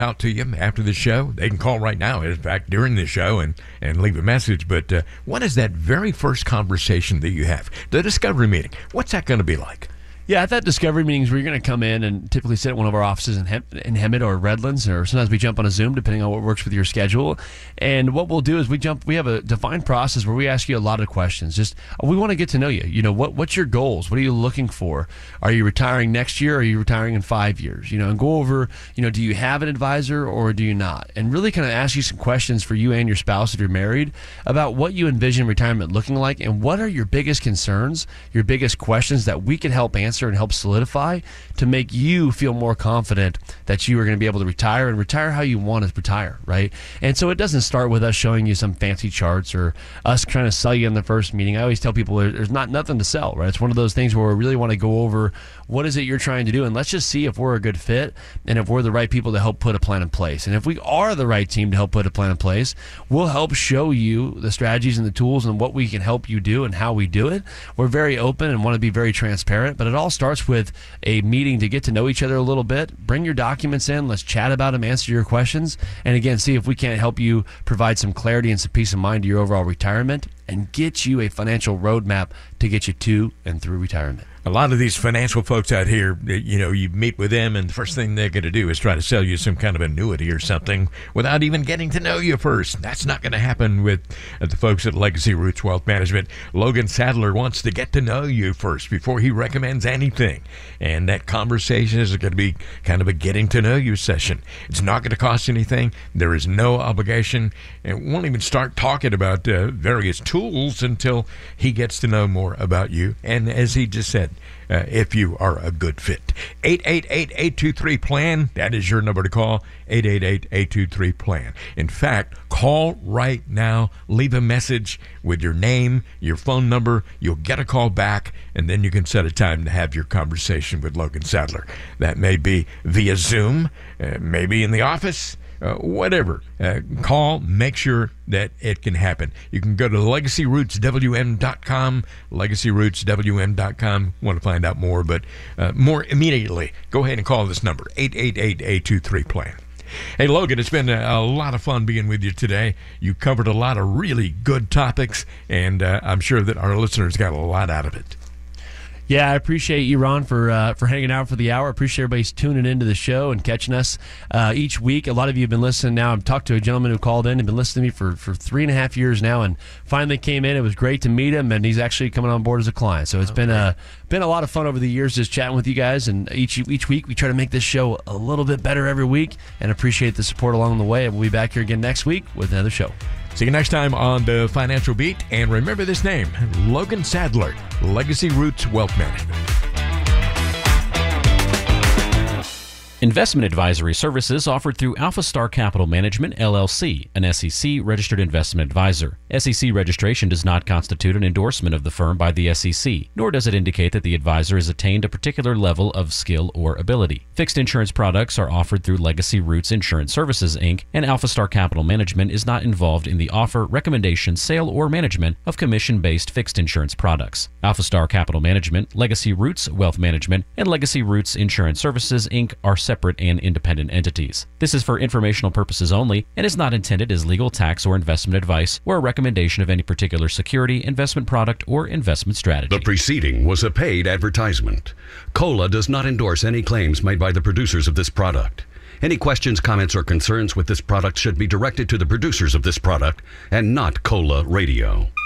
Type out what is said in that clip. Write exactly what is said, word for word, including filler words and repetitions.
out to you after the show. They can call right now, in fact, during the show and, and leave a message. But uh, what is that very first conversation that you have? The discovery meeting. What's that going to be like? Yeah, at that discovery meetings where you're going to come in and typically sit at one of our offices in, Hem- in Hemet or Redlands, or sometimes we jump on a Zoom depending on what works with your schedule. And what we'll do is we jump. We have a defined process where we ask you a lot of questions. Just we want to get to know you. You know, what what's your goals? What are you looking for? Are you retiring next year? Or are you retiring in five years? You know, and go over. You know, do you have an advisor or do you not? And really kind of ask you some questions for you and your spouse if you're married about what you envision retirement looking like and what are your biggest concerns, your biggest questions that we can help answer and help solidify to make you feel more confident that you are going to be able to retire and retire how you want to retire, right? And so it doesn't start with us showing you some fancy charts or us trying to sell you in the first meeting. I always tell people there's not nothing to sell, right? It's one of those things where we really want to go over what is it you're trying to do, and let's just see if we're a good fit and if we're the right people to help put a plan in place. And if we are the right team to help put a plan in place, we'll help show you the strategies and the tools and what we can help you do and how we do it. We're very open and want to be very transparent, but it all starts with a meeting to get to know each other a little bit. Bring your documents in. Let's chat about them, answer your questions, and again, see if we can't help you provide some clarity and some peace of mind to your overall retirement and get you a financial roadmap to get you to and through retirement. A lot of these financial folks out here, you know, you meet with them and the first thing they're going to do is try to sell you some kind of annuity or something without even getting to know you first. That's not going to happen with uh, the folks at Legacy Roots Wealth Management. Logan Sadler wants to get to know you first before he recommends anything. And that conversation is going to be kind of a getting to know you session. It's not going to cost anything. There is no obligation. And won't even start talking about uh, various tools until he gets to know more about you. And as he just said, Uh, if you are a good fit. eight eight eight, eight two three, P L A N. That is your number to call. eight eight eight, eight two three, P L A N. In fact, call right now. Leave a message with your name, your phone number. You'll get a call back, and then you can set a time to have your conversation with Logan Sadler. That may be via Zoom, uh, maybe in the office. Uh, whatever. Uh, call, make sure that it can happen. You can go to legacy roots w m dot com, legacy roots w m dot com. Want to find out more, but uh, more immediately, go ahead and call this number, eight eight eight, eight two three, P L A N. Hey, Logan, it's been a, a lot of fun being with you today. You covered a lot of really good topics, and uh, I'm sure that our listeners got a lot out of it. Yeah, I appreciate you, Ron, for uh, for hanging out for the hour. I appreciate everybody's tuning into the show and catching us uh, each week. A lot of you have been listening now. I've talked to a gentleman who called in and been listening to me for, for three and a half years now, and finally came in. It was great to meet him, and he's actually coming on board as a client. So it's okay. been a been a lot of fun over the years just chatting with you guys. And each each week we try to make this show a little bit better every week, and appreciate the support along the way. And we'll be back here again next week with another show. See you next time on the Financial Beat, and remember this name, Logan Sadler, Legacy Roots Wealth Management. Investment advisory services offered through AlphaStar Capital Management, L L C, an S E C-registered investment advisor. S E C registration does not constitute an endorsement of the firm by the S E C, nor does it indicate that the advisor has attained a particular level of skill or ability. Fixed insurance products are offered through Legacy Roots Insurance Services, Incorporated, and AlphaStar Capital Management is not involved in the offer, recommendation, sale, or management of commission-based fixed insurance products. AlphaStar Capital Management, Legacy Roots Wealth Management, and Legacy Roots Insurance Services, Incorporated are separate and independent entities. This is for informational purposes only and is not intended as legal, tax, or investment advice or a recommendation of any particular security, investment product, or investment strategy. The preceding was a paid advertisement. COLA does not endorse any claims made by the producers of this product. Any questions, comments, or concerns with this product should be directed to the producers of this product and not COLA Radio.